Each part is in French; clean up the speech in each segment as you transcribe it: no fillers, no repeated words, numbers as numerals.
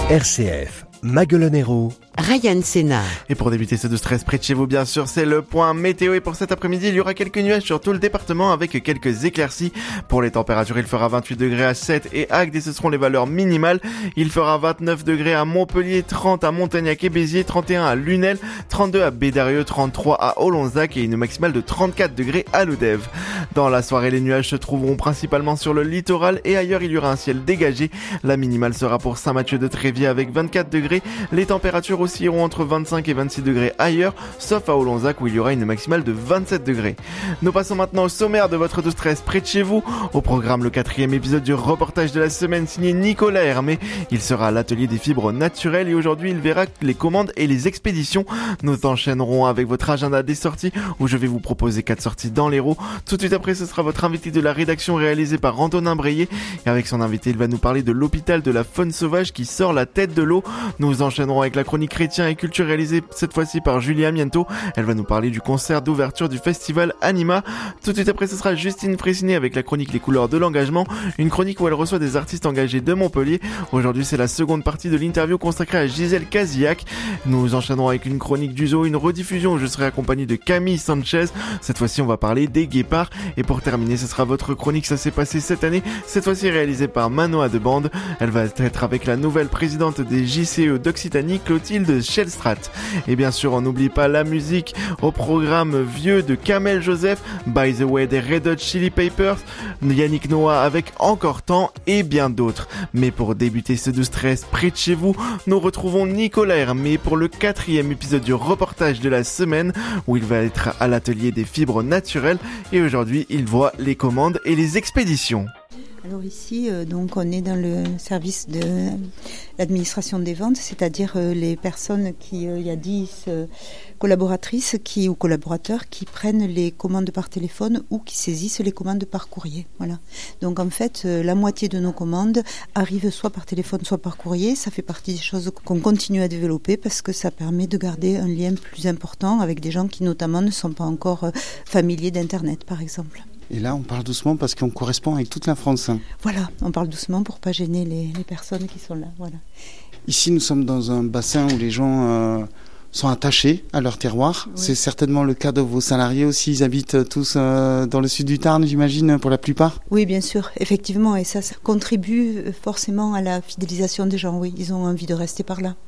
RCF, Maguelonero, Ryan Sénard. Et pour débuter ce 12-13 près de chez vous, bien sûr, c'est le point météo. Et pour cet après-midi, il y aura quelques nuages sur tout le département avec quelques éclaircies. Pour les températures, il fera 28 degrés à 7 et Agde et ce seront les valeurs minimales. Il fera 29 degrés à Montpellier, 30 à Montagnac et Béziers, 31 à Lunel, 32 à Bédarieux, 33 à Olonzac et une maximale de 34 degrés à Lodève. Dans la soirée, les nuages se trouveront principalement sur le littoral et ailleurs, il y aura un ciel dégagé. La minimale sera pour Saint-Mathieu de Tréviers avec 24 degrés. Les températures aussi iront entre 25 et 26 degrés ailleurs, sauf à Olonzac où il y aura une maximale de 27 degrés. Nous passons maintenant au sommaire de votre 12-13 près de chez vous. Au programme, le 4e épisode du reportage de la semaine signé Nicolas Hermé. Il sera à l'atelier des fibres naturelles et aujourd'hui il verra les commandes et les expéditions. Nous enchaînerons avec votre agenda des sorties où je vais vous proposer 4 sorties dans l'Hérault. Tout de suite après, ce sera votre invité de la rédaction réalisé par Antonin Breillet. Et avec son invité, il va nous parler de l'hôpital de la faune sauvage qui sort la tête de l'eau. Nous enchaînerons avec la chronique chrétien et culture réalisée cette fois-ci par Julia Miento. Elle va nous parler du concert d'ouverture du festival Anima. Tout de suite après, ce sera Justine Fressinet avec la chronique Les couleurs de l'engagement. Une chronique où elle reçoit des artistes engagés de Montpellier. Aujourd'hui, c'est la seconde partie de l'interview consacrée à Gisèle Casillac. Nous enchaînerons avec une chronique du zoo, une rediffusion où je serai accompagné de Camille Sanchez. Cette fois-ci, on va parler des guépards. Et pour terminer, ce sera votre chronique Ça s'est passé cette année. Cette fois-ci réalisée par Manoa de Bande. Elle va être avec la nouvelle présidente des JCE d'Occitanie, Clotilde Schellstrat. Et bien sûr, on n'oublie pas la musique au programme Vieux de Kamel Joseph, By the Way des Red Hot Chili Peppers, Yannick Noah avec Encore Temps et bien d'autres. Mais pour débuter ce 12-13 près de chez vous, nous retrouvons Nicolas Hermé pour le 4e épisode du reportage de la semaine où il va être à l'atelier des fibres naturelles et aujourd'hui il voit les commandes et les expéditions. Alors ici, donc on est dans le service de l'administration des ventes, c'est-à-dire les personnes qui, il y a 10 collaboratrices ou collaborateurs qui prennent les commandes par téléphone ou qui saisissent les commandes par courrier. Voilà. Donc en fait, la moitié de nos commandes arrivent soit par téléphone, soit par courrier. Ça fait partie des choses qu'on continue à développer parce que ça permet de garder un lien plus important avec des gens qui notamment ne sont pas encore familiers d'Internet, par exemple. Et là, on parle doucement parce qu'on correspond avec toute la France. Voilà, on parle doucement pour pas gêner les personnes qui sont là. Voilà. Ici, nous sommes dans un bassin où les gens sont attachés à leur terroir. Oui. C'est certainement le cas de vos salariés aussi. Ils habitent tous dans le sud du Tarn, j'imagine, pour la plupart. Oui, bien sûr, effectivement. Et ça contribue forcément à la fidélisation des gens. Oui, ils ont envie de rester par là.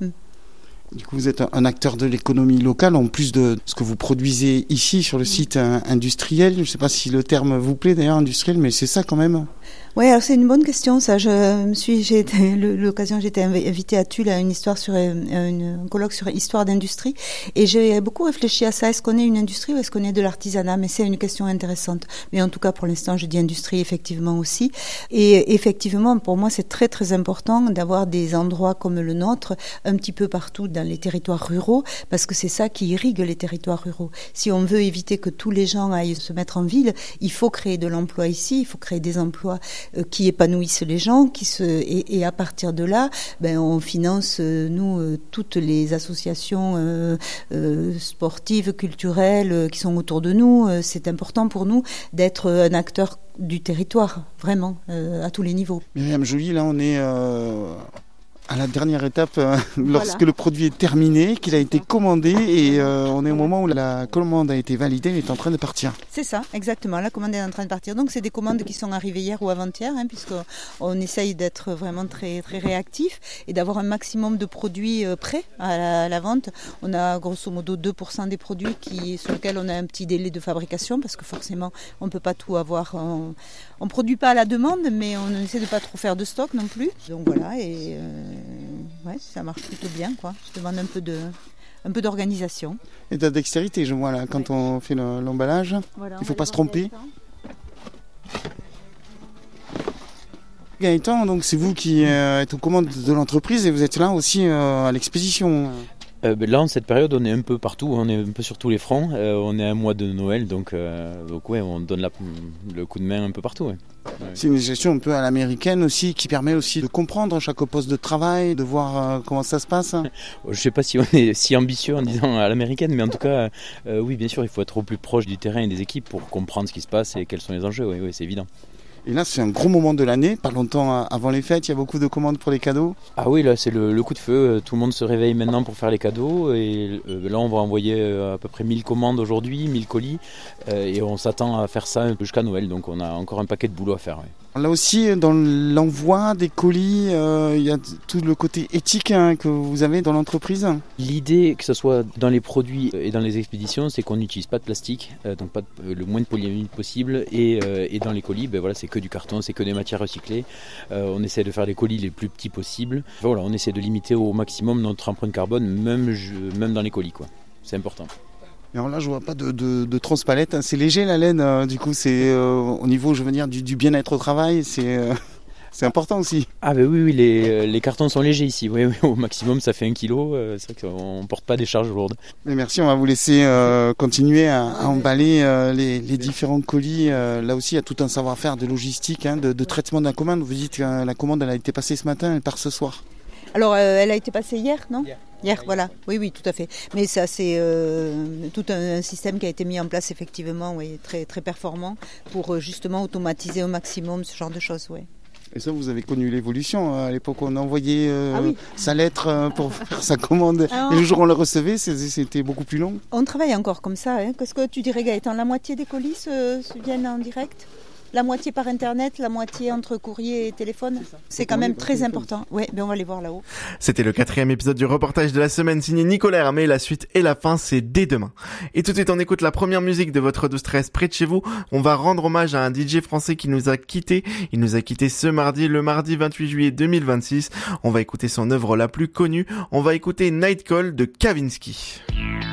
Du coup, vous êtes un acteur de l'économie locale, en plus de ce que vous produisez ici sur le site industriel. Je ne sais pas si le terme vous plaît d'ailleurs, industriel, mais c'est ça quand même. Oui, alors c'est une bonne question, ça. J'ai été invitée à Tulle à une histoire sur un colloque sur histoire d'industrie, et j'ai beaucoup réfléchi à ça. Est-ce qu'on est une industrie ou est-ce qu'on est de l'artisanat? Mais c'est une question intéressante. Mais en tout cas, pour l'instant, je dis industrie effectivement aussi. Et effectivement, pour moi, c'est très très important d'avoir des endroits comme le nôtre, un petit peu partout dans les territoires ruraux, parce que c'est ça qui irrigue les territoires ruraux. Si on veut éviter que tous les gens aillent se mettre en ville, il faut créer de l'emploi ici, il faut créer des emplois qui épanouissent les gens, et à partir de là, on finance toutes les associations sportives, culturelles qui sont autour de nous. C'est important pour nous d'être un acteur du territoire, vraiment, à tous les niveaux. Myriam Joly, là on est à la dernière étape, lorsque le produit est terminé, qu'il a été commandé et on est au moment où la commande a été validée, elle est en train de partir. C'est ça, exactement, la commande est en train de partir. Donc c'est des commandes qui sont arrivées hier ou avant-hier, puisqu'on essaye d'être vraiment très, très réactif et d'avoir un maximum de produits prêts à la vente. On a grosso modo 2% des produits sur lesquels on a un petit délai de fabrication, parce que forcément on ne peut pas tout avoir. On ne produit pas à la demande, mais on essaie de ne pas trop faire de stock non plus. Donc voilà, et ça marche plutôt bien, quoi. Je demande un peu d'organisation. Et de dextérité, je vois là, quand on fait l'emballage, voilà, il ne faut pas se tromper. Gaëtan, donc c'est vous qui êtes aux commandes de l'entreprise et vous êtes là aussi à l'expédition. Là, en cette période, on est un peu partout, on est un peu sur tous les fronts. On est à un mois de Noël, donc ouais, on donne le coup de main un peu partout. Ouais. C'est une gestion un peu à l'américaine aussi, qui permet aussi de comprendre chaque poste de travail, de voir comment ça se passe. Je ne sais pas si on est si ambitieux en disant à l'américaine, mais en tout cas, oui, bien sûr, il faut être au plus proche du terrain et des équipes pour comprendre ce qui se passe et quels sont les enjeux. Oui, c'est évident. Et là, c'est un gros moment de l'année, pas longtemps avant les fêtes, il y a beaucoup de commandes pour les cadeaux. Ah oui, là c'est le coup de feu, tout le monde se réveille maintenant pour faire les cadeaux et là on va envoyer à peu près 1000 commandes aujourd'hui, 1000 colis et on s'attend à faire ça jusqu'à Noël, donc on a encore un paquet de boulot à faire. Ouais. Là aussi, dans l'envoi des colis, il y a tout le côté éthique que vous avez dans l'entreprise. L'idée, que ce soit dans les produits et dans les expéditions, c'est qu'on n'utilise pas de plastique, donc pas le moins de polyamide possible et dans les colis, voilà, c'est que du carton, c'est que des matières recyclées. On essaie de faire les colis les plus petits possibles. Voilà, on essaie de limiter au maximum notre empreinte carbone, même dans les colis, quoi. C'est important. Alors là, je vois pas de transpalette. C'est léger la laine. Du coup, c'est au niveau, je veux dire, du bien-être au travail. C'est important aussi. Ah ben oui, les cartons sont légers ici. Oui, au maximum, ça fait 1 kilo. C'est vrai qu'on porte pas des charges lourdes. Mais merci, on va vous laisser continuer à emballer les différents colis. Là aussi, il y a tout un savoir-faire de logistique, de traitement de la commande. Vous dites que la commande, elle a été passée ce matin, elle part ce soir. Alors, elle a été passée hier, non ? Hier, voilà. Oui, tout à fait. Mais ça, c'est tout un système qui a été mis en place, effectivement, oui, très, très performant, pour justement automatiser au maximum ce genre de choses, oui. Et ça, vous avez connu l'évolution. À l'époque, on envoyait sa lettre pour faire sa commande. Et le jour où on la recevait, c'était beaucoup plus long. On travaille encore comme ça. Qu'est-ce que tu dirais, Gaëtan ? La moitié des colis viennent en direct ? La moitié par Internet, la moitié entre courrier et téléphone. C'est quand même très important. Oui, on va les voir là-haut. C'était le 4e épisode du reportage de la semaine signé Nicolas Hermé. La suite et la fin, c'est dès demain. Et tout de suite, on écoute la première musique de votre 12-13 près de chez vous. On va rendre hommage à un DJ français qui nous a quittés. Il nous a quittés ce mardi, le mardi 28 juillet 2026. On va écouter son œuvre la plus connue. On va écouter Night Call de Kavinsky.